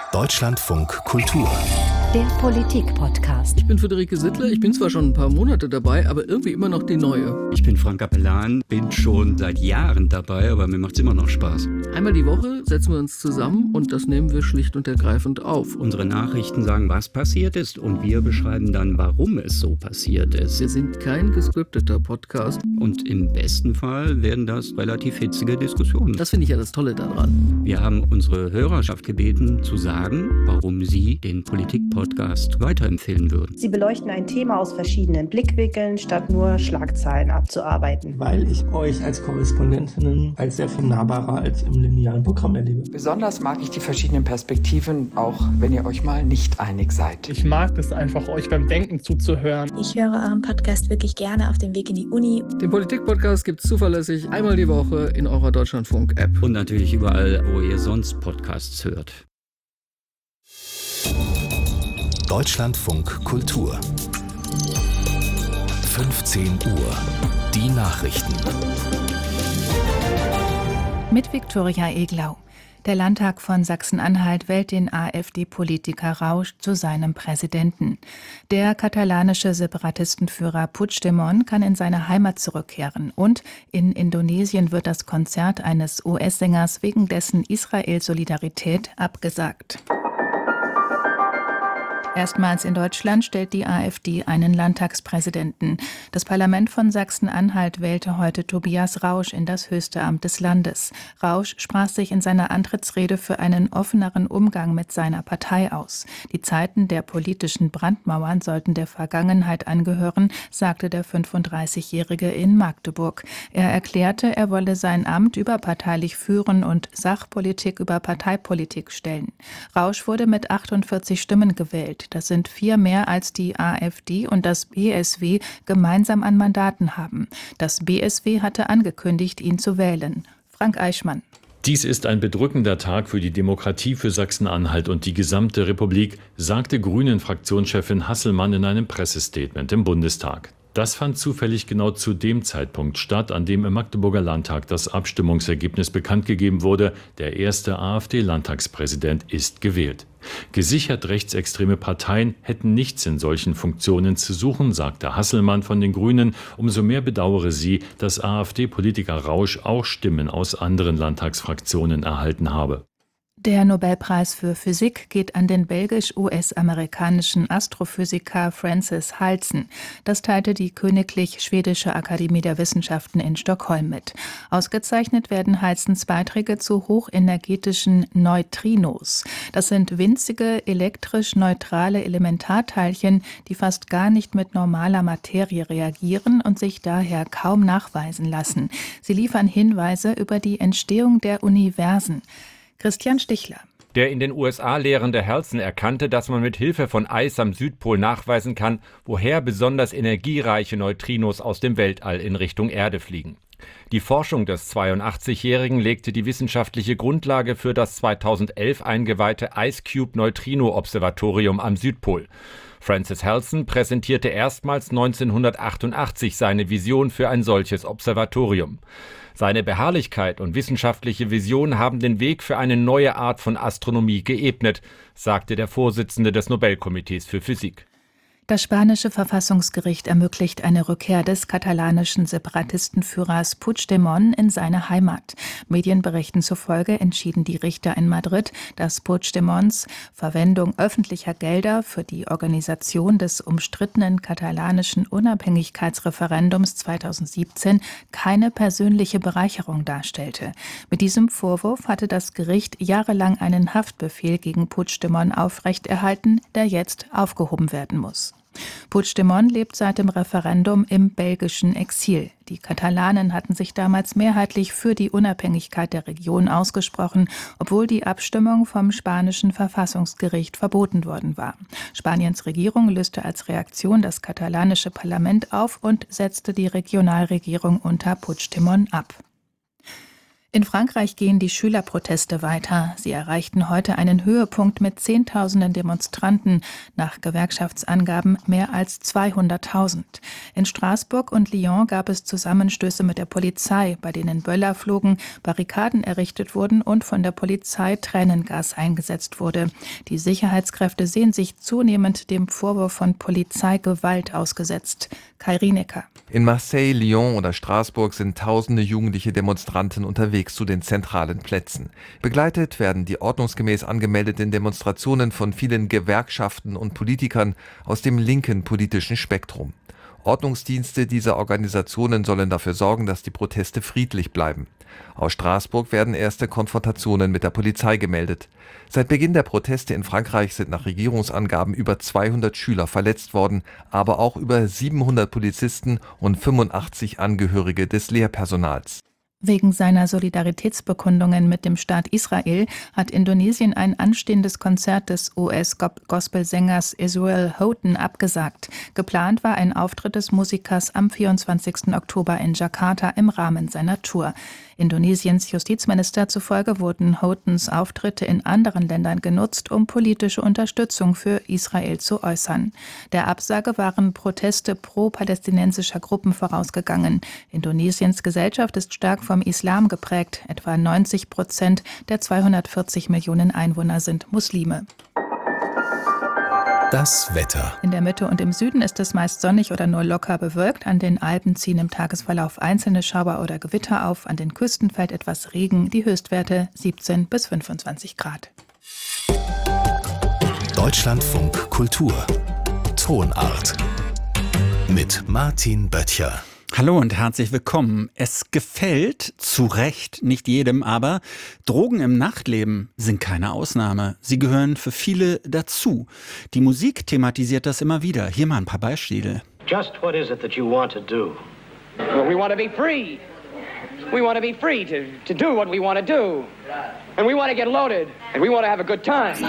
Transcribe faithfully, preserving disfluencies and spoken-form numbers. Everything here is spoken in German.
Deutschlandfunk Kultur. Der Politik-Podcast. Ich bin Friederike Sittler, ich bin zwar schon ein paar Monate dabei, aber irgendwie immer noch die Neue. Ich bin Frank Capellan, bin schon seit Jahren dabei, aber mir macht es immer noch Spaß. Einmal die Woche setzen wir uns zusammen und das nehmen wir schlicht und ergreifend auf. Unsere Nachrichten sagen, was passiert ist, und wir beschreiben dann, warum es so passiert ist. Wir sind kein gescripteter Podcast. Und im besten Fall werden das relativ hitzige Diskussionen. Das finde ich ja das Tolle daran. Wir haben unsere Hörerschaft gebeten, zu sagen, warum sie den Politik-Podcast weiterempfehlen würden. Sie beleuchten ein Thema aus verschiedenen Blickwinkeln, statt nur Schlagzeilen abzuarbeiten. Weil ich euch als Korrespondentinnen als sehr viel nahbarer als im linearen Programm erlebe. Besonders mag ich die verschiedenen Perspektiven, auch wenn ihr euch mal nicht einig seid. Ich mag es einfach, euch beim Denken zuzuhören. Ich höre euren Podcast wirklich gerne auf dem Weg in die Uni. Den Politik-Podcast gibt es zuverlässig einmal die Woche in eurer Deutschlandfunk-App. Und natürlich überall, wo ihr sonst Podcasts hört. Deutschlandfunk Kultur. fünfzehn Uhr. Die Nachrichten. Mit Viktoria Eglau. Der Landtag von Sachsen-Anhalt wählt den AfD-Politiker Rausch zu seinem Präsidenten. Der katalanische Separatistenführer Puigdemont kann in seine Heimat zurückkehren. Und in Indonesien wird das Konzert eines U S-Sängers wegen dessen Israel-Solidarität abgesagt. Erstmals in Deutschland stellt die AfD einen Landtagspräsidenten. Das Parlament von Sachsen-Anhalt wählte heute Tobias Rausch in das höchste Amt des Landes. Rausch sprach sich in seiner Antrittsrede für einen offeneren Umgang mit seiner Partei aus. Die Zeiten der politischen Brandmauern sollten der Vergangenheit angehören, sagte der fünfunddreißigjährige in Magdeburg. Er erklärte, er wolle sein Amt überparteilich führen und Sachpolitik über Parteipolitik stellen. Rausch wurde mit achtundvierzig Stimmen gewählt. Das sind vier mehr als die AfD und das B S W gemeinsam an Mandaten haben. Das B S W hatte angekündigt, ihn zu wählen. Frank Eichmann. Dies ist ein bedrückender Tag für die Demokratie, für Sachsen-Anhalt und die gesamte Republik, sagte Grünen-Fraktionschefin Hasselmann in einem Pressestatement im Bundestag. Das fand zufällig genau zu dem Zeitpunkt statt, an dem im Magdeburger Landtag das Abstimmungsergebnis bekannt gegeben wurde. Der erste AfD-Landtagspräsident ist gewählt. Gesichert rechtsextreme Parteien hätten nichts in solchen Funktionen zu suchen, sagte Hasselmann von den Grünen. Umso mehr bedauere sie, dass AfD-Politiker Rausch auch Stimmen aus anderen Landtagsfraktionen erhalten habe. Der Nobelpreis für Physik geht an den belgisch-U S-amerikanischen Astrophysiker Francis Halsen. Das teilte die Königlich Schwedische Akademie der Wissenschaften in Stockholm mit. Ausgezeichnet werden Halsens Beiträge zu hochenergetischen Neutrinos. Das sind winzige, elektrisch neutrale Elementarteilchen, die fast gar nicht mit normaler Materie reagieren und sich daher kaum nachweisen lassen. Sie liefern Hinweise über die Entstehung der Universen. Christian Stichler. Der in den U S A lehrende Halsen erkannte, dass man mit Hilfe von Eis am Südpol nachweisen kann, woher besonders energiereiche Neutrinos aus dem Weltall in Richtung Erde fliegen. Die Forschung des zweiundachtzigjährigen legte die wissenschaftliche Grundlage für das zweitausendelf eingeweihte Ice Cube Neutrino Observatorium am Südpol. Francis Halsen präsentierte erstmals neunzehnhundertachtundachtzig seine Vision für ein solches Observatorium. Seine Beharrlichkeit und wissenschaftliche Vision haben den Weg für eine neue Art von Astronomie geebnet, sagte der Vorsitzende des Nobelkomitees für Physik. Das spanische Verfassungsgericht ermöglicht eine Rückkehr des katalanischen Separatistenführers Puigdemont in seine Heimat. Medienberichten zufolge entschieden die Richter in Madrid, dass Puigdemonts Verwendung öffentlicher Gelder für die Organisation des umstrittenen katalanischen Unabhängigkeitsreferendums zweitausendsiebzehn keine persönliche Bereicherung darstellte. Mit diesem Vorwurf hatte das Gericht jahrelang einen Haftbefehl gegen Puigdemont aufrechterhalten, der jetzt aufgehoben werden muss. Puigdemont lebt seit dem Referendum im belgischen Exil. Die Katalanen hatten sich damals mehrheitlich für die Unabhängigkeit der Region ausgesprochen, obwohl die Abstimmung vom spanischen Verfassungsgericht verboten worden war. Spaniens Regierung löste als Reaktion das katalanische Parlament auf und setzte die Regionalregierung unter Puigdemont ab. In Frankreich gehen die Schülerproteste weiter. Sie erreichten heute einen Höhepunkt mit Zehntausenden Demonstranten, nach Gewerkschaftsangaben mehr als zweihunderttausend. In Straßburg und Lyon gab es Zusammenstöße mit der Polizei, bei denen Böller flogen, Barrikaden errichtet wurden und von der Polizei Tränengas eingesetzt wurde. Die Sicherheitskräfte sehen sich zunehmend dem Vorwurf von Polizeigewalt ausgesetzt. Kai Rienecker. In Marseille, Lyon oder Straßburg sind tausende jugendliche Demonstranten unterwegs zu den zentralen Plätzen. Begleitet werden die ordnungsgemäß angemeldeten Demonstrationen von vielen Gewerkschaften und Politikern aus dem linken politischen Spektrum. Ordnungsdienste dieser Organisationen sollen dafür sorgen, dass die Proteste friedlich bleiben. Aus Straßburg werden erste Konfrontationen mit der Polizei gemeldet. Seit Beginn der Proteste in Frankreich sind nach Regierungsangaben über zweihundert Schüler verletzt worden, aber auch über siebenhundert Polizisten und fünfundachtzig Angehörige des Lehrpersonals. Wegen seiner Solidaritätsbekundungen mit dem Staat Israel hat Indonesien ein anstehendes Konzert des U S-Gospelsängers Israel Houghton abgesagt. Geplant war ein Auftritt des Musikers am vierundzwanzigsten Oktober in Jakarta im Rahmen seiner Tour. Indonesiens Justizminister zufolge wurden Houghtons Auftritte in anderen Ländern genutzt, um politische Unterstützung für Israel zu äußern. Der Absage waren Proteste pro-palästinensischer Gruppen vorausgegangen. Indonesiens Gesellschaft ist stark vom Islam geprägt. Etwa neunzig Prozent der zweihundertvierzig Millionen Einwohner sind Muslime. Das Wetter. In der Mitte und im Süden ist es meist sonnig oder nur locker bewölkt. An den Alpen ziehen im Tagesverlauf einzelne Schauer oder Gewitter auf. An den Küsten fällt etwas Regen. Die Höchstwerte siebzehn bis fünfundzwanzig Grad. Deutschlandfunk Kultur. Tonart. Mit Martin Böttcher. Hallo und herzlich willkommen. Es gefällt zu Recht nicht jedem, aber Drogen im Nachtleben sind keine Ausnahme. Sie gehören für viele dazu. Die Musik thematisiert das immer wieder. Hier mal ein paar Beispiele. Just what is it that you want to do? Well, we want to be free. We want to be free to, to do what we want to do. And we want to get loaded. And we want to have a good time.